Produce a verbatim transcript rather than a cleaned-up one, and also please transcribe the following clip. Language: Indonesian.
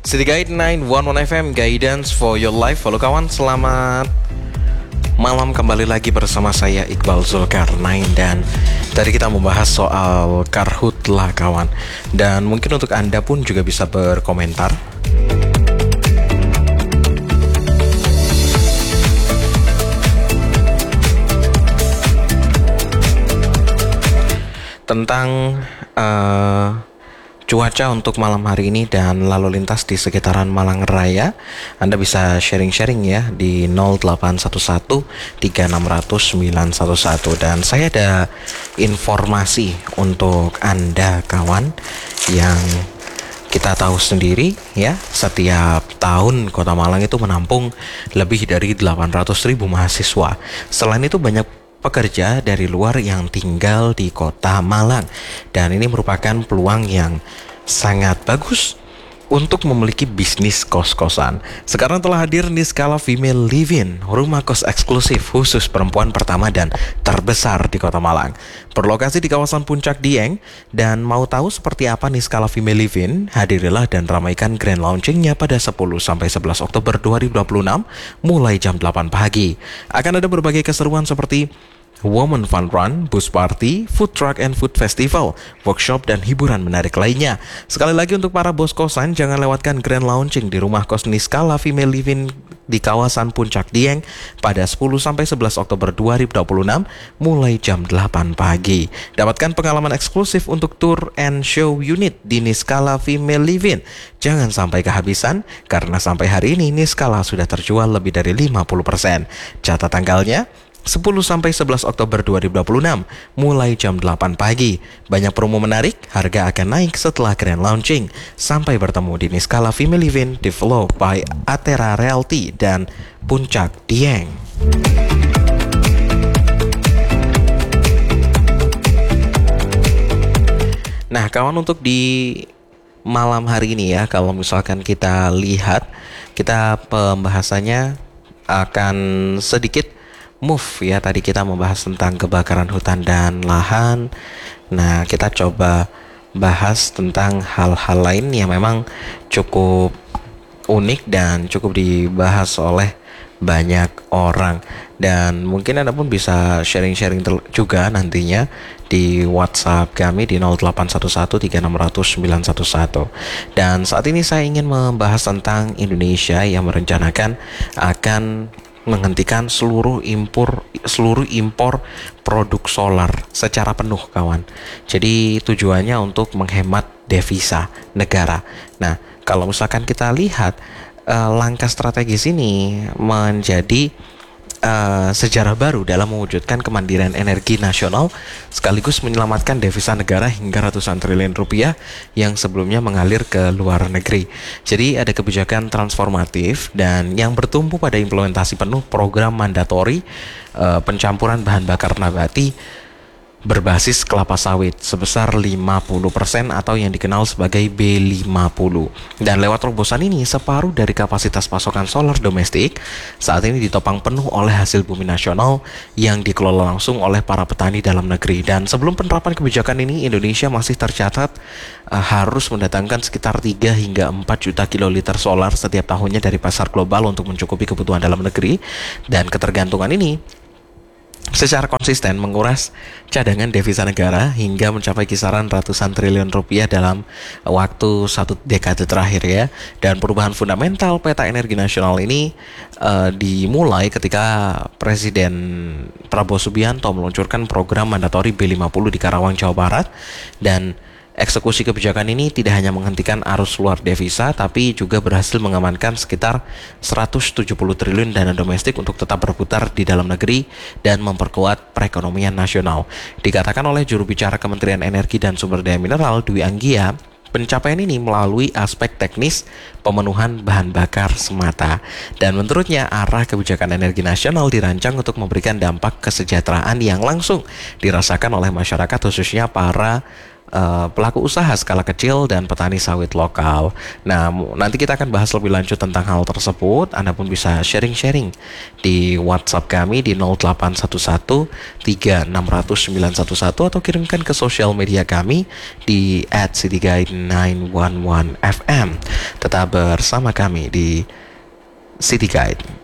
City Guide sembilan satu satu F M, Guidance for your life. Halo kawan, selamat malam kembali lagi bersama saya Iqbal Zulkarnain. Dan tadi kita membahas soal Karhut lah kawan. Dan mungkin untuk Anda pun juga bisa berkomentar tentang uh, cuaca untuk malam hari ini dan lalu lintas di sekitaran Malang Raya. Anda bisa sharing-sharing ya di nol delapan satu satu tiga enam nol nol sembilan satu satu. Dan saya ada informasi untuk Anda kawan, yang kita tahu sendiri ya, setiap tahun Kota Malang itu menampung lebih dari delapan ratus ribu mahasiswa. Selain itu banyak pekerja dari luar yang tinggal di Kota Malang, dan ini merupakan peluang yang sangat bagus untuk memiliki bisnis kos-kosan. Sekarang telah hadir Niskala Female Living, rumah kos eksklusif khusus perempuan pertama dan terbesar di Kota Malang. Berlokasi di kawasan Puncak Dieng. Dan mau tahu seperti apa Niskala Female Living? Hadirilah dan ramaikan grand launchingnya pada sepuluh sampai sebelas Oktober dua ribu dua puluh enam mulai jam delapan pagi. Akan ada berbagai keseruan seperti Women Fun Run, Bus Party, Food Truck and Food Festival, workshop dan hiburan menarik lainnya. Sekali lagi untuk para bos kosan, jangan lewatkan grand launching di rumah kos Niskala Female Living di kawasan Puncak Dieng pada sepuluh sampai sebelas Oktober dua ribu dua puluh enam mulai jam delapan pagi. Dapatkan pengalaman eksklusif untuk tour and show unit di Niskala Female Living. Jangan sampai kehabisan, karena sampai hari ini Niskala sudah terjual lebih dari lima puluh persen. Catat tanggalnya sepuluh sampai sebelas Oktober dua ribu dua puluh enam mulai jam delapan pagi. Banyak promo menarik, harga akan naik setelah grand launching. Sampai bertemu di Niskala Female Living, developed by Atera Realty dan Puncak Dieng. Nah kawan, untuk di malam hari ini ya, kalau misalkan kita lihat, kita pembahasannya akan sedikit move ya. Tadi kita membahas tentang kebakaran hutan dan lahan. Nah kita coba bahas tentang hal-hal lain yang memang cukup unik dan cukup dibahas oleh banyak orang. Dan mungkin Anda pun bisa sharing-sharing juga nantinya di WhatsApp kami di nol delapan satu satu tiga enam nol nol sembilan satu satu. Dan saat ini saya ingin membahas tentang Indonesia yang merencanakan akan menghentikan seluruh impor seluruh impor produk solar secara penuh kawan. Jadi tujuannya untuk menghemat devisa negara. Nah, kalau misalkan kita lihat eh, langkah strategis ini menjadi Uh, sejarah baru dalam mewujudkan kemandirian energi nasional sekaligus menyelamatkan devisa negara hingga ratusan triliun rupiah yang sebelumnya mengalir ke luar negeri. Jadi ada kebijakan transformatif dan yang bertumpu pada implementasi penuh program mandatori uh, pencampuran bahan bakar nabati berbasis kelapa sawit sebesar lima puluh persen atau yang dikenal sebagai B lima puluh. Dan lewat terobosan ini, separuh dari kapasitas pasokan solar domestik saat ini ditopang penuh oleh hasil bumi nasional yang dikelola langsung oleh para petani dalam negeri. Dan sebelum penerapan kebijakan ini, Indonesia masih tercatat uh, harus mendatangkan sekitar tiga hingga empat juta kiloliter solar setiap tahunnya dari pasar global untuk mencukupi kebutuhan dalam negeri. Dan ketergantungan ini secara konsisten menguras cadangan devisa negara hingga mencapai kisaran ratusan triliun rupiah dalam waktu satu dekade terakhir ya. Dan perubahan fundamental peta energi nasional ini uh, dimulai ketika Presiden Prabowo Subianto meluncurkan program mandatori B lima puluh di Karawang, Jawa Barat. Dan eksekusi kebijakan ini tidak hanya menghentikan arus luar devisa, tapi juga berhasil mengamankan sekitar seratus tujuh puluh triliun dana domestik untuk tetap berputar di dalam negeri dan memperkuat perekonomian nasional. Dikatakan oleh juru bicara Kementerian Energi dan Sumber Daya Mineral Dwi Anggia, pencapaian ini melalui aspek teknis pemenuhan bahan bakar semata. Dan menurutnya arah kebijakan energi nasional dirancang untuk memberikan dampak kesejahteraan yang langsung dirasakan oleh masyarakat, khususnya para uh, pelaku usaha skala kecil dan petani sawit lokal. Nah, nanti kita akan bahas lebih lanjut tentang hal tersebut. Anda pun bisa sharing-sharing di WhatsApp kami di nol delapan satu satu tiga enam nol nol sembilan satu satu atau kirimkan ke sosial media kami di at city guide sembilan satu satu f m. Tetap bersama kami di City Guide.